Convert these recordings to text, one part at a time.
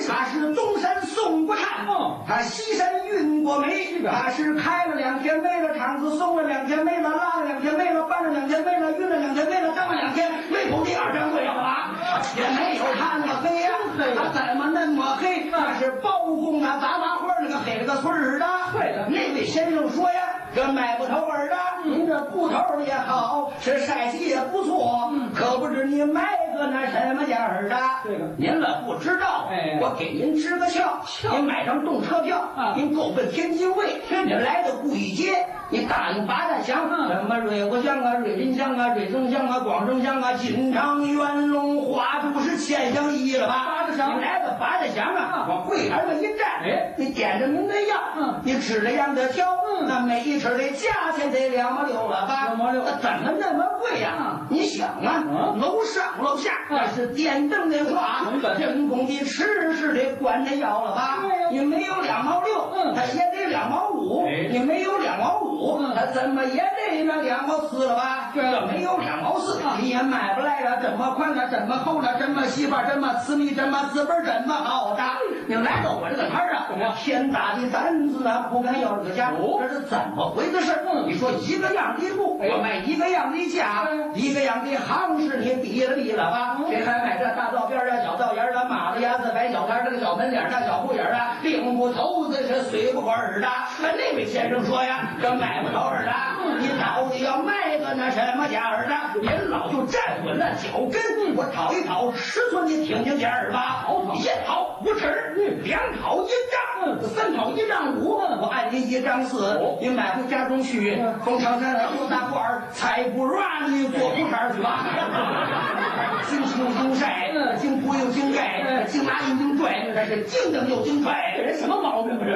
他是东山送过炭，他西山运过煤，他是开了2天煤了厂子，送了2天煤了，拉了2天煤了，搬了2天煤了，运了2天煤了，挣了2天，煤土地2掌柜了吧？也没有他那么黑呀，他怎么那么黑？那是包公啊，杂麻花那个黑了个村儿的。对的，那位先生说呀，这买不头儿的，您这布头也好，是晒洗也不错，可不知你买个那什么价儿的？对了，您了不知道，我给您支个窍，您买张动车票，您够奔天津卫，您来到故意街，你答应八大乡，什么瑞国乡啊、瑞林乡啊、瑞增乡啊、广正乡啊、金昌、元龙、花都是千乡一了吧？八大乡，你来到八大乡啊，往柜台上一站，你点着您的药，你指着样的挑，那每一尺的价钱得2毛6了吧？2毛6，怎么那么贵呀？你想啊，楼上楼下那是电灯的话，人工的吃是得管那药了吧？你没有2毛6，他也得2毛5，你没有2毛5，他怎么也得那2毛4了吧？这没有2毛4，你也买不来了，这么宽了，这么厚了，这么细吧，这么私密，这么资本，这么好的。你来到我这个摊儿啊，天大的担子啊，不敢要这个价，这是怎么回事？你说一个样的布，我卖一个样的价，一个样的行市，你比了吧？谁还买这大道边啊、小道沿啊、马子牙子、白小摊这个小门脸啊、小布眼啊、领不头子是随不管儿的。那位先生说呀，这买不着儿的，你到底要卖个那什么价儿的？您老就站稳了脚跟，我讨一讨尺寸，你听听价儿吧。1讨5尺，2讨1丈，3讨1丈5，我按您1丈4，您买回家中去，从长山来做大褂儿，才不让你做裤衩去吧。经青经晒，经铺又经盖，经拉又经拽，这是经蹬又经拽，这人什么毛病啊？这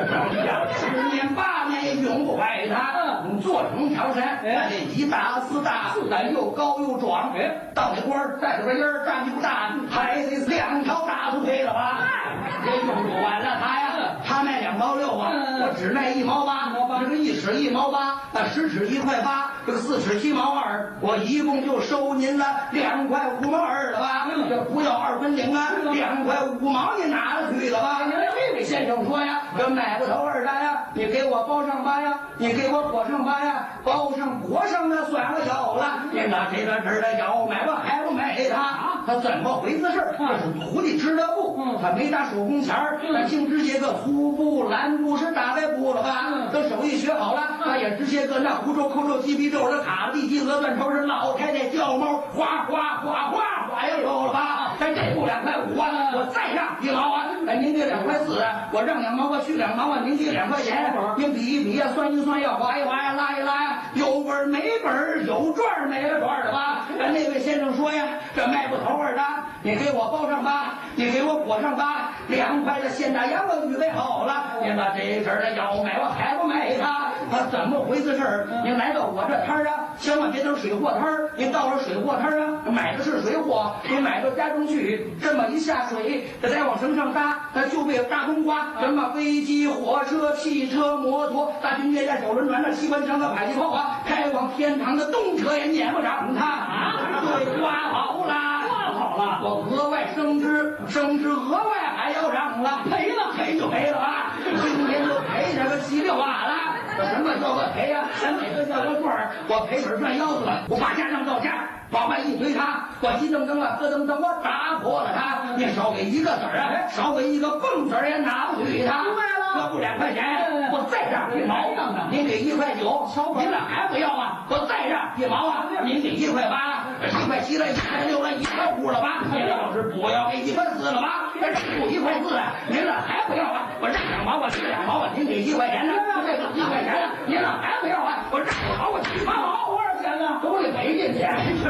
10年8年也永不坏它。做成条山，那得1大4大，4大又高又壮。到那官儿带着个烟儿，站起不大，还得2条大腿配了吧？这用不完了他呀，他卖2毛6啊，我只卖1毛8，这个1尺1毛8，那10尺1块8，这个4尺7毛2，我一共就收您了2块5毛2了吧？这不要2分领啊，2块5毛你拿了去了吧？这位先生说呀，这买不头2单呀，你给我包上8呀，你给我裹上8呀，包上裹上那算了有了，您拿这个这的要买我还不买他？他怎么回事？这是徒弟织的布，他没打手工钱儿，他净织些个粗布、蓝布是大白布了吧？等手艺学好了，他也织些个那胡皱、扣皱、鸡皮皱的卡地鸡鹅断头是老太太叫猫，哗哗哗哗哗也有了吧？咱这布2块5啊，我再让1毛啊，您给2块4啊，我让2毛啊，去2毛啊，您给2块钱，您比一比呀，算一算呀，划一划呀，拉一拉呀，有本儿没本儿，有赚儿没了赚儿的吧？那位先生说呀，这卖不头儿的，你给我包上8，你给我裹上8，2块的现大洋我预备好了，您把这事儿的要买我还不买他？他怎么回事？您来到我这摊儿啊，千万别等水货摊儿，您到了水货摊儿啊，买的是水货，您买到家中去，这么一下水，这再往绳上搭，它就被大冬瓜，什么飞机、火车、汽车、摩托、大军舰呀、小轮船的机关枪的迫击炮啊，开往天堂的动车也撵不上它啊！对，刮好了，我额外升值额外还要涨了，赔就赔了啊！今天就赔这个7、6瓦了。什么叫个赔呀？咱哪个叫个赚儿？我赔本赚腰子了，我把家当到家，往外一推他，我急蹬蹬了，咯噔噔，我打破了他。你少给1个子儿啊，少给1个蹦子儿也拿不去他。这不2块钱，我再让1毛，您给1块9，您这还不要啊？我再让1毛啊，您给1块8，1块7了，1块6了，1块5了吧？您要是不要给1块4了吧？这不1块4了，您这还不要啊？我让2毛，我去2毛啊，您给1块钱呢？这个1块钱了，您这还不要啊？我让2毛，我去8毛，多少钱呢？都得赔进去。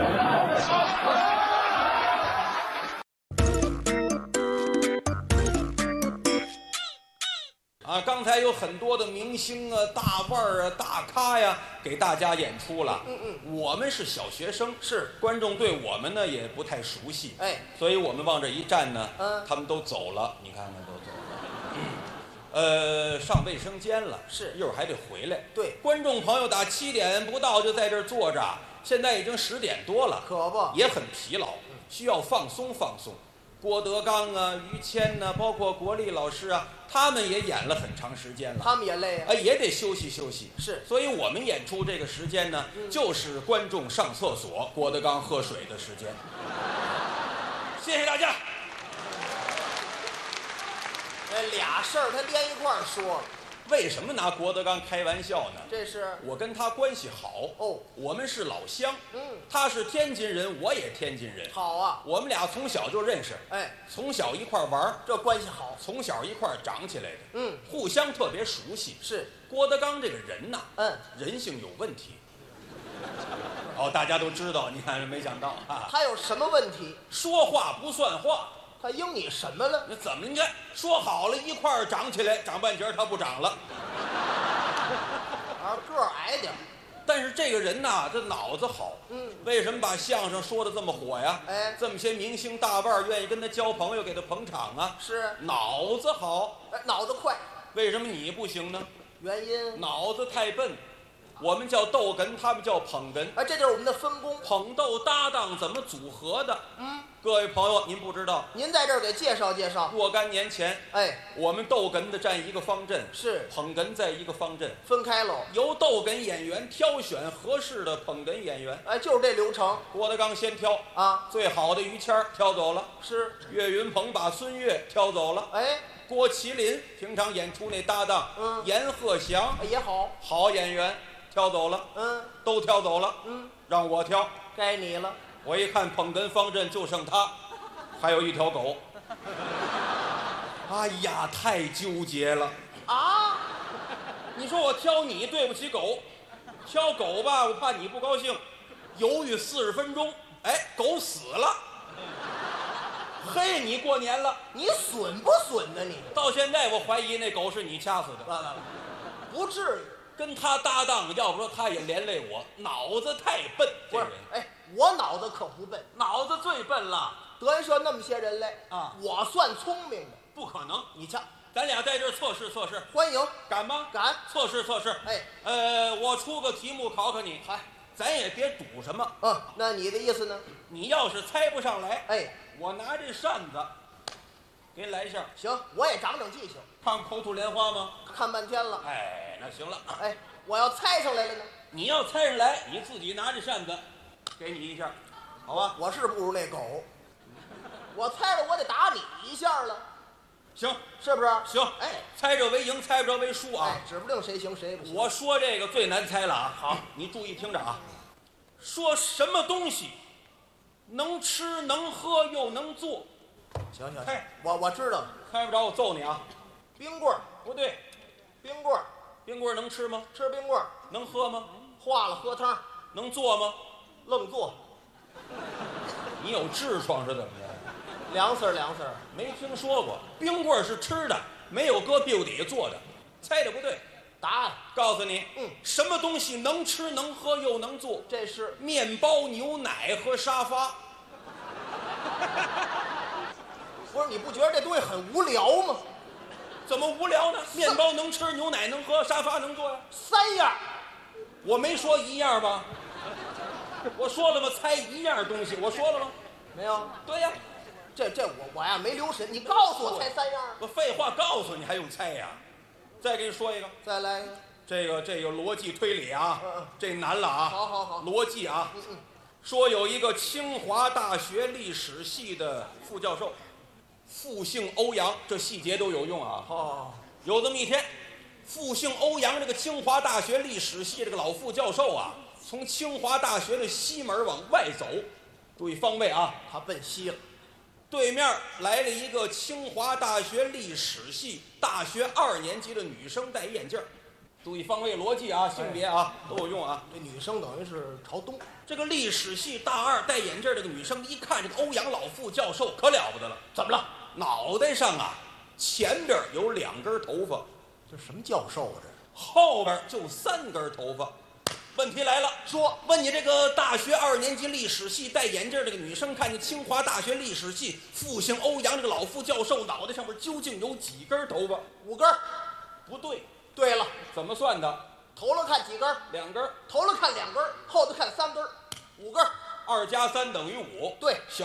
啊，刚才有很多的明星啊、大腕儿啊、大咖呀，给大家演出了。我们是小学生，是观众对我们呢也不太熟悉，所以我们往这一站呢，他们都走了，你看看都走了。上卫生间了，是一会儿还得回来。 对， 观众朋友打7点不到就在这儿坐着，现在已经10点多了， 可不也很疲劳，需要放松放松。 郭德纲啊、于谦呐、包括国立老师啊，他们也演了很长时间了， 他们也累啊， 也得休息休息。 是， 所以我们演出这个时间呢，就是观众上厕所、郭德纲喝水的时间。谢谢大家。 俩事儿他连一块儿说， 为什么拿郭德纲开玩笑呢？ 这是我跟他关系好哦， 我们是老乡，他是天津人，我也天津人， 好啊， 我们俩从小就认识，从小一块玩， 这关系好， 从小一块长起来的，互相特别熟悉。 是郭德纲这个人呐，人性有问题。大家都知道，你看没想到啊， 他有什么问题？ 说话不算话。 他应你什么了？ 那怎么？你看说好了一块儿长起来，长半截他不长了， 个儿矮点。 但是这个人呐，这脑子好。为什么把相声说的这么火呀？这么些明星大腕愿意跟他交朋友，给他捧场啊？ 是脑子好， 脑子快。 为什么你不行呢？ 原因脑子太笨。我们叫逗哏，他们叫捧哏。 这就是我们的分工。 捧逗搭档怎么组合的？各位朋友，您不知道， 您在这儿给介绍介绍。 若干年前，我们逗哏的占一个方阵， 是捧哏在一个方阵， 分开喽。 由逗哏演员挑选合适的捧哏演员。 就是这流程。 郭德纲先挑啊， 最好的于谦挑走了， 是岳云鹏把孙越挑走了。郭麒麟平常演出那搭档，阎鹤祥也好演员。挑走了，都挑走了，让我挑， 该你了。 我一看捧哏方阵就剩他，还有一条狗。哎呀，太纠结了啊！ 你说我挑你对不起狗，挑狗吧，我怕你不高兴，犹豫40分钟，狗死了。嘿，你过年了， 你损不损呢？你到现在我怀疑那狗是你掐死的， 不至于。 跟他搭档，要不说他也连累我，脑子太笨。这人， 我脑子可不笨， 脑子最笨了。 德云社那么些人来啊，我算聪明的。 不可能， 你瞧， 咱俩在这儿测试测试， 欢迎， 敢吗？ 敢， 测试测试。我出个题目考考你，咱也别赌什么。 那你的意思呢？ 你要是猜不上来，我拿这扇子给你来一下。 行，我也长长记性。 看口吐莲花吗？ 看半天了。 那行了。 我要猜上来了呢？ 你要猜上来，你自己拿着扇子，给你一下，好吧？ 我是不如那狗，我猜了我得打你一下了。 行， 是不是？ 行。猜着为赢，猜不着为输啊。 指不定谁行谁不行。 我说这个最难猜了啊。好，你注意听着啊。说什么东西能吃能喝又能做？ 行，我知道了。 猜不着我揍你啊。 冰棍儿不对， 冰棍儿。 冰棍能吃吗？ 吃冰棍儿。 能喝吗？ 化了喝汤。 能做吗？ 愣做。 你有痔疮是怎么着？ 凉丝儿， 没听说过。冰棍是吃的，没有搁屁股底下做的。猜的不对。 答案告诉你，什么东西能吃能喝又能做？ 这是面包、牛奶和沙发。 不是，你不觉得这东西很无聊吗？ 怎么无聊呢？面包能吃，牛奶能喝，沙发能坐呀 ，3样。 我没说一样吧？我说了吗？猜一样东西，我说了吗？ 没有。 对呀， 这我呀没留神，你告诉我猜3样。 我废话告诉你还用猜呀？再给你说一个， 再来一个。 这个逻辑推理啊，这难了啊。 好。 逻辑啊，说有一个清华大学历史系的副教授。复姓欧阳，这细节都有用啊！有这么一天，复姓欧阳这个清华大学历史系这个老副教授啊，从清华大学的西门往外走，注意方位啊， 他奔西了。 对面来了一个清华大学历史系大学2年级的女生，戴眼镜。注意方位逻辑啊，性别啊都有用啊。 这女生等于是朝东。 这个历史系大2戴眼镜这个女生一看这个欧阳老副教授可了不得了，怎么了？脑袋上啊，前边有2根头发。 这什么教授啊？这后边就3根头发。问题来了，说问你这个大学2年级历史系戴眼镜这个女生，看见清华大学历史系复姓欧阳这个老副教授脑袋上面究竟有几根头发 ？5根。 不对。 对了， 怎么算的？ 头了看几根 ？2根。 头了看2根，后头看3根，5根。 2加3等于5。 对。 小